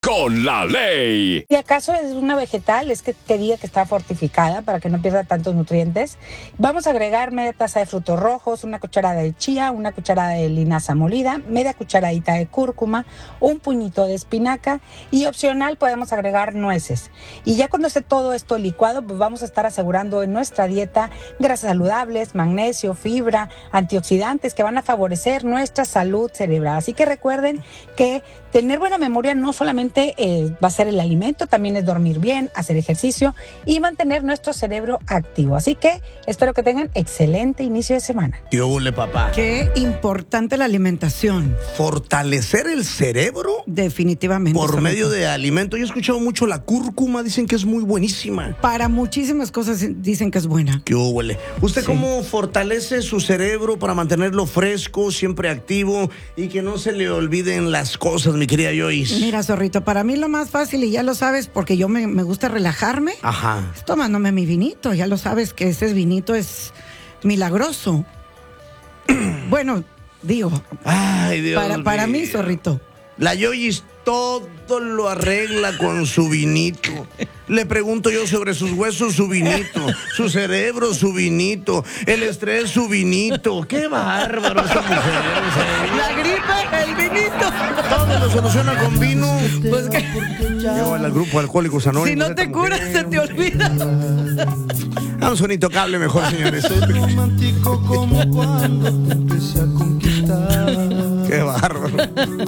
con la ley. Si acaso es una vegetal, es que diga que está fortificada para que no pierda tantos nutrientes. Vamos a agregar media taza de frutos rojos, una cucharada de chía, una cucharada de linaza molida, media cucharadita de cúrcuma, un puñito de espinaca y opcional podemos agregar nueces. Y ya cuando esté todo esto licuado, pues vamos a estar asegurando en nuestra dieta grasas saludables, magnesio, fibra, antioxidantes que van a favorecer nuestra salud cerebral. Así que recuerden que tener buena memoria no solamente va a ser el alimento, también es dormir bien, hacer ejercicio y mantener nuestro cerebro activo. Así que espero que tengan excelente inicio de semana. ¿Qué hubo, papá? Qué importante la alimentación. Fortalecer el cerebro Definitivamente. por medio de alimento. Yo he escuchado mucho la cúrcuma, dicen que es muy buenísima. Para muchísimas cosas dicen que es buena. ¿Qué hubo? ¿Usted Sí. cómo fortalece su cerebro para mantenerlo fresco, siempre activo y que no se le olviden las cosas, mi querida Joyce? Mira, zorrito, para mí lo más fácil, y ya lo sabes, porque yo me gusta relajarme, Ajá. es tomándome mi vinito. Ya lo sabes que ese vinito es milagroso. Bueno, digo, Ay, Dios para mí, mío. zorrito. La Joyce todo lo arregla con su vinito. Le pregunto yo sobre sus huesos, su vinito. Su cerebro, su vinito. El estrés, su vinito. ¡Qué bárbaro esta mujer! La gripe, el vinito. Todo lo soluciona con vino. Pues que Lleva al grupo Alcohólicos Anónimos. si no te curas, se te olvida. Vamos a un intocable mejor, señores. Romántico como cuando te empecé a conquistar. ¡Qué bárbaro!